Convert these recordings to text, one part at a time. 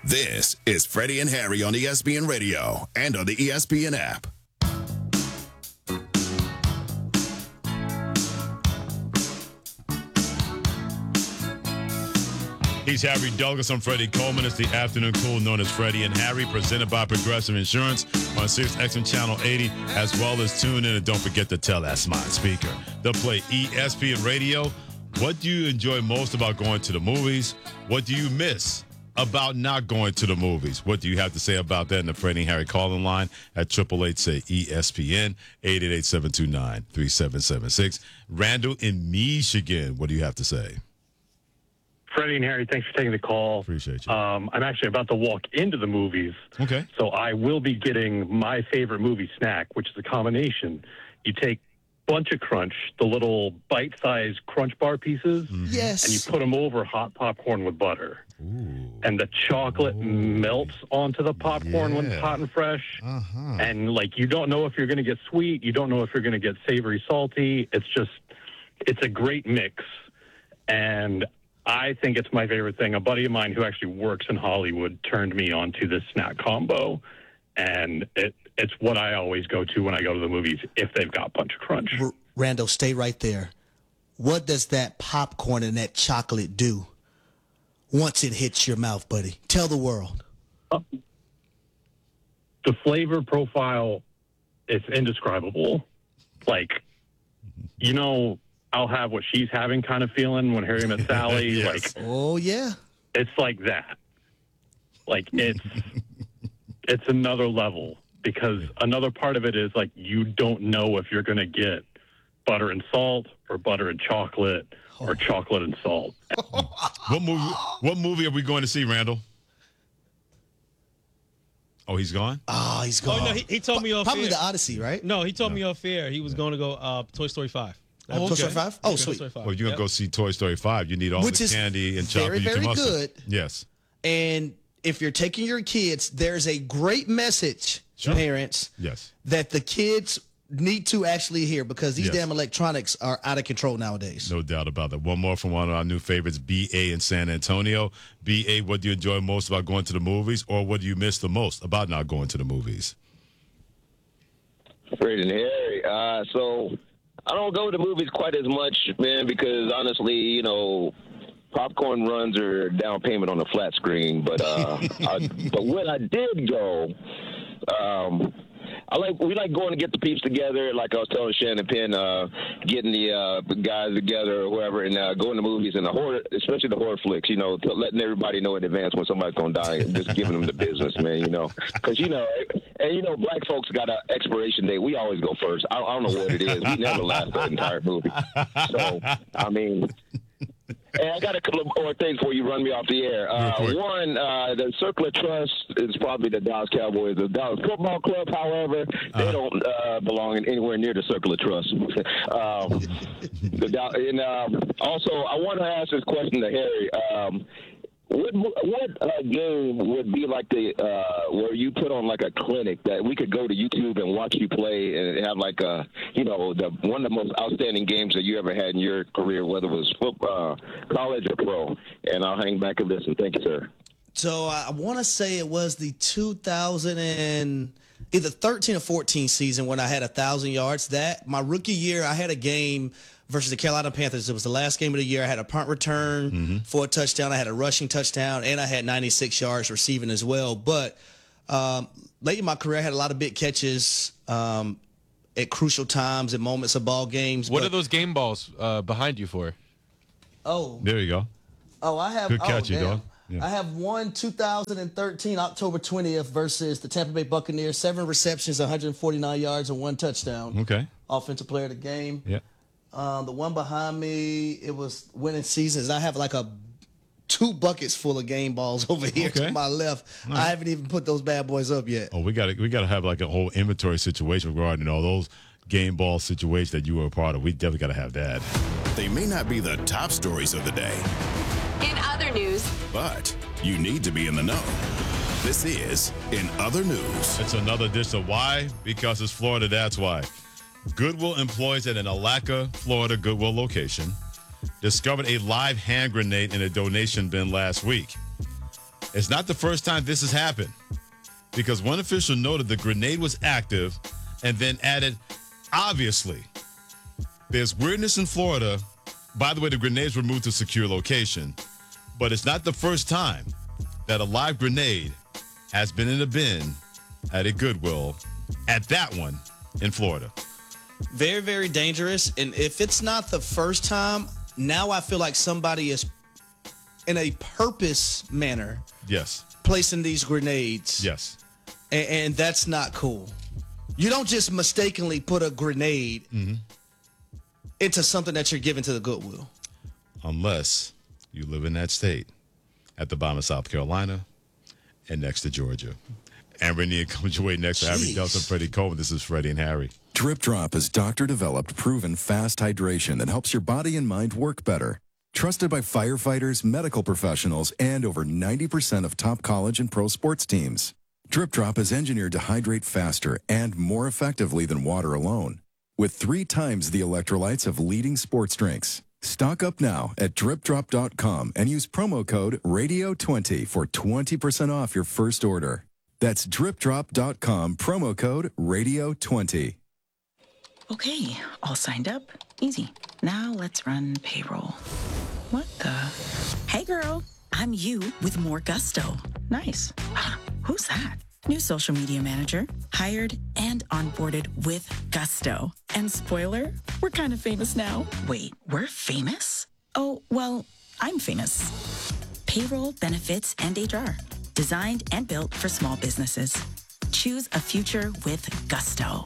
This is Freddie and Harry on ESPN Radio and on the ESPN app. He's Harry Douglas. I'm Freddie Coleman. It's the afternoon cool known as Freddie and Harry, presented by Progressive Insurance on 6XM Channel 80, as well as tune in and don't forget to tell that smart speaker. They'll play ESPN Radio. What do you enjoy most about going to the movies? What do you miss about not going to the movies? What do you have to say about that in the Freddie and Harry calling line at 888-SAY-ESPN, 888-729-3776. Randall in Michigan, what do you have to say? Freddie and Harry, thanks for taking the call. Appreciate you. I'm actually about to walk into the movies. Okay. So I will be getting my favorite movie snack, which is a combination. You take Bunch of Crunch, the little bite-sized Crunch bar pieces, Yes. and you put them over hot popcorn with butter. Ooh. And the chocolate melts onto the popcorn when it's hot and fresh. Uh-huh. And, like, you don't know if you're going to get sweet. You don't know if you're going to get savory, salty. It's a great mix. And I think it's my favorite thing. A buddy of mine who actually works in Hollywood turned me on to this snack combo, and it's what I always go to when I go to the movies if they've got Bunch of Crunch. Randall, stay right there. What does that popcorn and that chocolate do once it hits your mouth, buddy? Tell the world. The flavor profile is indescribable. Like, you know, I'll have what she's having kind of feeling when Harry met Sally. Yes. Like, Oh, yeah. it's like that. Like, it's another level, because another part of it is, like, you don't know if you're going to get butter and salt or butter and chocolate or chocolate and salt. What movie are we going to see, Randall? Oh, he's gone? Oh, he's gone. Oh, no, he told me off Probably air. the Odyssey, right? No, he told me off air he was going to go Toy Story 5. Toy Story 5? Oh, Toy sweet. Story 5. Well, you're going to go see Toy Story 5. You need all Which the is candy and very, chocolate you very can muster. good. Yes. And if you're taking your kids, there's a great message, parents, Yes. that the kids need to actually hear, because these Yes. damn electronics are out of control nowadays. No doubt about that. One more from one of our new favorites, B.A. in San Antonio. B.A., what do you enjoy most about going to the movies, or what do you miss the most about not going to the movies? Freddie and Harry. So I don't go to movies quite as much, man, because honestly, you know, popcorn runs are down payment on a flat screen. But but when I did go, we like going to get the peeps together. Like I was telling Shannon Penn, getting the guys together or whoever, and going to movies and the horror, especially the horror flicks. You know, letting everybody know in advance when somebody's gonna die, and just giving them the business, man. You know, because black folks got an expiration date. We always go first. I don't know what it is. We never last the entire movie. So I mean. And I got a couple of more things before you run me off the air. One, the Circle of Trust is probably the Dallas Cowboys. The Dallas Football Club, however, they don't belong anywhere near the Circle of Trust. Also, I want to ask this question to Harry. What game would be like where you put on like a clinic that we could go to YouTube and watch you play and have like one of the most outstanding games that you ever had in your career, whether it was football, college or pro? And I'll hang back and listen. Thank you, sir. So I want to say it was the 2013 or 14 season when I had 1,000 yards. That my rookie year, I had a game versus the Carolina Panthers. It was the last game of the year. I had a punt return for a touchdown. I had a rushing touchdown, and I had 96 yards receiving as well. But late in my career, I had a lot of big catches at crucial times and moments of ball games. What are those game balls behind you for? Oh, There you go. I have. Good catch, you damn. dog. Yeah. I have one 2013 October 20th versus the Tampa Bay Buccaneers. 7 receptions, 149 yards, and 1 touchdown. Okay. Offensive player of the game. Yeah. The one behind me, it was winning seasons. I have like 2 buckets full of game balls over here Okay. to my left. Nice. I haven't even put those bad boys up yet. Oh, we got to have like a whole inventory situation regarding all those game ball situations that you were a part of. We definitely got to have that. They may not be the top stories of the day, In other news, but you need to be in the know. This is In Other News. It's another dish of why? Because it's Florida, that's why. Goodwill employees at an Alaca, Florida Goodwill location discovered a live hand grenade in a donation bin last week. It's not the first time this has happened, because one official noted the grenade was active and then added, obviously, there's weirdness in Florida. By the way, the grenades were moved to a secure location, but it's not the first time that a live grenade has been in a bin at a Goodwill, at that one in Florida. Very, very dangerous. And if it's not the first time, now I feel like somebody is in a purpose manner Yes. placing these grenades. Yes. And that's not cool. You don't just mistakenly put a grenade into something that you're giving to the Goodwill. Unless you live in that state, at the bottom of South Carolina and next to Georgia. And Rania comes your way next to Harry Delson, Freddie Coleman. This is Freddie and Harry. Drip Drop is doctor-developed, proven fast hydration that helps your body and mind work better. Trusted by firefighters, medical professionals, and over 90% of top college and pro sports teams. Drip Drop is engineered to hydrate faster and more effectively than water alone, with 3 times the electrolytes of leading sports drinks. Stock up now at dripdrop.com and use promo code RADIO20 for 20% off your first order. That's dripdrop.com, promo code RADIO20. Okay, all signed up. Easy. Now let's run payroll. What the? Hey girl, I'm you with more gusto. Nice. Who's that? New social media manager, hired and onboarded with gusto. And spoiler, we're kind of famous now. Wait, we're famous? Oh, well, I'm famous. Payroll, benefits, and HR. Designed and built for small businesses. Choose a future with gusto.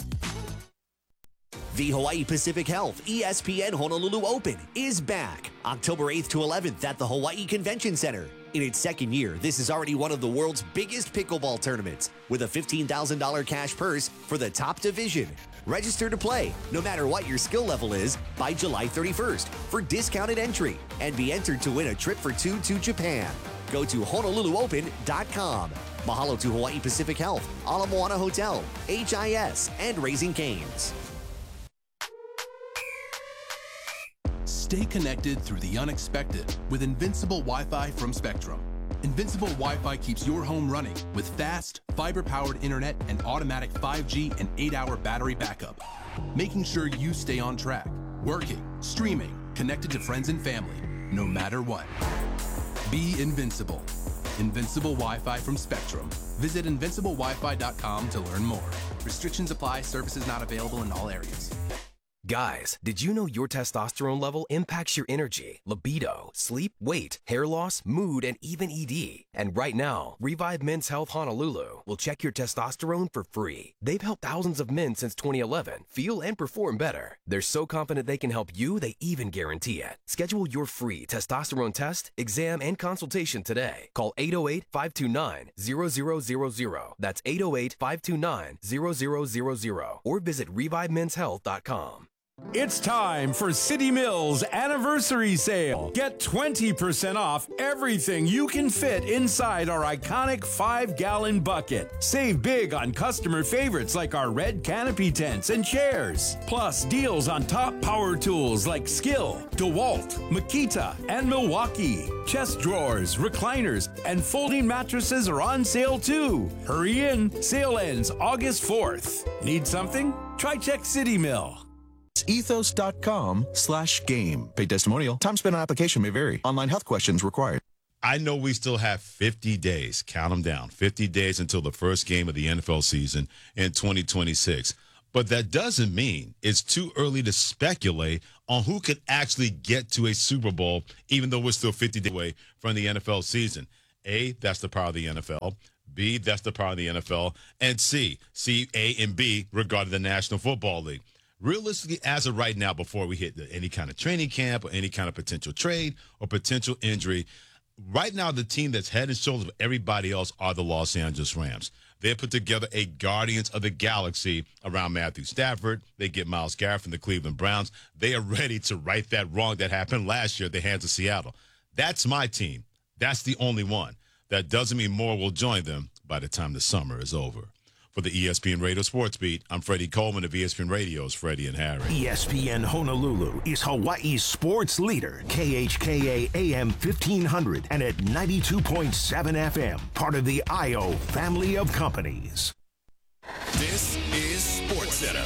The Hawaii Pacific Health ESPN Honolulu Open is back October 8th to 11th at the Hawaii Convention Center. In its second year, this is already one of the world's biggest pickleball tournaments, with a $15,000 cash purse for the top division. Register to play, no matter what your skill level is, by July 31st for discounted entry, and be entered to win a trip for 2 to Japan. Go to HonoluluOpen.com. Mahalo to Hawaii Pacific Health, Ala Moana Hotel, HIS, and Raising Cane's. Stay connected through the unexpected with Invincible Wi-Fi from Spectrum. Invincible Wi-Fi keeps your home running with fast, fiber-powered internet and automatic 5G and 8-hour battery backup, making sure you stay on track, working, streaming, connected to friends and family, no matter what. Be invincible. Invincible Wi-Fi from Spectrum. Visit invinciblewifi.com to learn more. Restrictions apply. Services not available in all areas. Guys, did you know your testosterone level impacts your energy, libido, sleep, weight, hair loss, mood, and even ED? And right now, Revive Men's Health Honolulu will check your testosterone for free. They've helped thousands of men since 2011 feel and perform better. They're so confident they can help you, they even guarantee it. Schedule your free testosterone test, exam, and consultation today. Call 808-529-0000. That's 808-529-0000. Or visit ReviveMen'sHealth.com. It's time for City Mills Anniversary Sale. Get 20% off everything you can fit inside our iconic 5-gallon bucket. Save big on customer favorites like our red canopy tents and chairs. Plus deals on top power tools like Skill, DeWalt, Makita, and Milwaukee. Chest drawers, recliners, and folding mattresses are on sale too. Hurry in. Sale ends August 4th. Need something? Try check City Mill. Ethos.com/game. Paid testimonial. Time spent on application may vary. Online health questions required. I know we still have 50 days, count them down, 50 days until the first game of the NFL season in 2026. But that doesn't mean it's too early to speculate on who could actually get to a Super Bowl, even though we're still 50 days away from the NFL season. A, that's the power of the NFL. B, that's the power of the NFL. And C, A, and B regarding the National Football League. Realistically, as of right now, before we hit any kind of training camp or any kind of potential trade or potential injury, right now the team that's head and shoulders of everybody else are the Los Angeles Rams. They put together a Guardians of the Galaxy around Matthew Stafford. They get Myles Garrett from the Cleveland Browns. They are ready to right that wrong that happened last year at the hands of Seattle. That's my team. That's the only one. That doesn't mean more will join them by the time the summer is over. For For the ESPN Radio Sports Beat, I'm Freddie Coleman of ESPN Radio's Freddie and Harry. ESPN Honolulu is Hawaii's sports leader. KHKA AM 1500 and at 92.7 FM. Part of the IO family of companies. This is SportsCenter.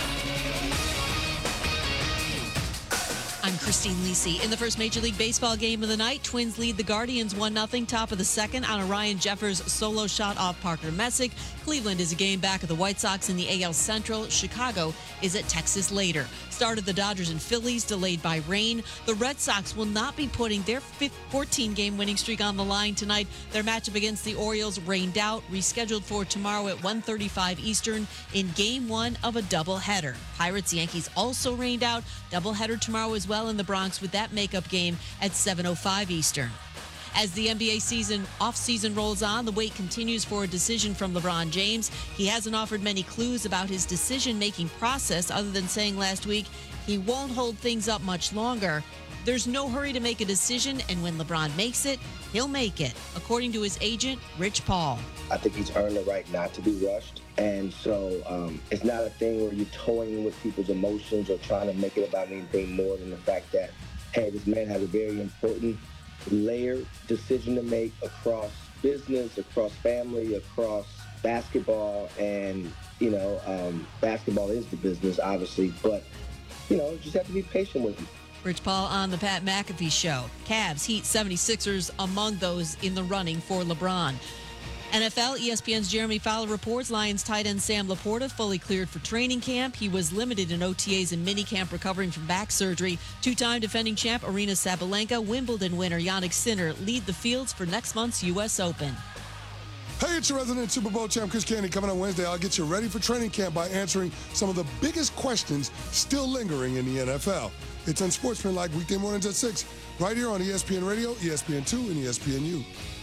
I'm Christine Lisi. In the first Major League Baseball game of the night, Twins lead the Guardians 1-0, top of the second on a Ryan Jeffers solo shot off Parker Messick. Cleveland is a game back of the White Sox in the AL Central. Chicago is at Texas later. Start of the Dodgers and Phillies delayed by rain. The Red Sox will not be putting their 14-game winning streak on the line tonight. Their matchup against the Orioles rained out, rescheduled for tomorrow at 1:35 Eastern in Game 1 of a doubleheader. Pirates-Yankees also rained out. Doubleheader tomorrow as well in the Bronx with that makeup game at 7:05 Eastern. As the NBA off-season rolls on, the wait continues for a decision from LeBron James. He hasn't offered many clues about his decision-making process other than saying last week he won't hold things up much longer. There's no hurry to make a decision, and when LeBron makes it, he'll make it, according to his agent, Rich Paul. I think he's earned the right not to be rushed. And so it's not a thing where you're toying with people's emotions or trying to make it about anything more than the fact that, hey, this man has a very important layered decision to make across business, across family, across basketball. And, basketball is the business, obviously. But, just have to be patient with him. Rich Paul on the Pat McAfee Show. Cavs, Heat, 76ers among those in the running for LeBron. NFL, ESPN's Jeremy Fowler reports Lions tight end Sam Laporta fully cleared for training camp. He was limited in OTAs and minicamp recovering from back surgery. Two-time defending champ Aryna Sabalenka, Wimbledon winner Jannik Sinner lead the fields for next month's U.S. Open. Hey, it's your resident Super Bowl champ, Chris Candy. Coming on Wednesday, I'll get you ready for training camp by answering some of the biggest questions still lingering in the NFL. It's Unsportsmanlike weekday mornings at 6, right here on ESPN Radio, ESPN2, and ESPNU.